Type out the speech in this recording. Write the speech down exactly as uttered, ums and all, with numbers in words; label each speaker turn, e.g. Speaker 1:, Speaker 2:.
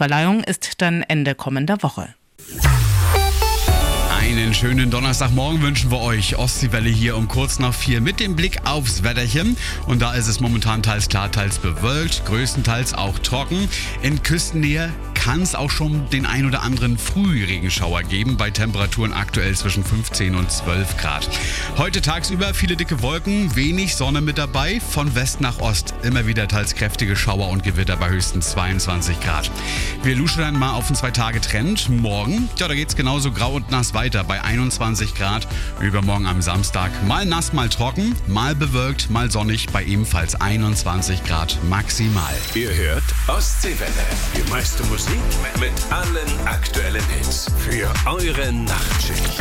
Speaker 1: Preisverleihung ist dann Ende kommender Woche.
Speaker 2: Einen schönen Donnerstagmorgen wünschen wir euch. Ostseewelle hier um kurz nach vier mit dem Blick aufs Wetterchen. Und da ist es momentan teils klar, teils bewölkt, größtenteils auch trocken. In Küstennähe kann es auch schon den ein oder anderen Frühregenschauer geben, bei Temperaturen aktuell zwischen fünfzehn und zwölf Grad. Heute tagsüber viele dicke Wolken, wenig Sonne mit dabei. Von West nach Ost immer wieder teils kräftige Schauer und Gewitter bei höchstens zweiundzwanzig Grad. Wir luschen dann mal auf einen Zwei-Tage-Trend. Morgen, ja, da geht es genauso grau und nass weiter bei einundzwanzig Grad. Übermorgen am Samstag mal nass, mal trocken, mal bewölkt, mal sonnig bei ebenfalls einundzwanzig Grad maximal.
Speaker 3: Ihr hört Ostseewelle. Die meiste Musik mit allen aktuellen Hits für eure Nachtschicht.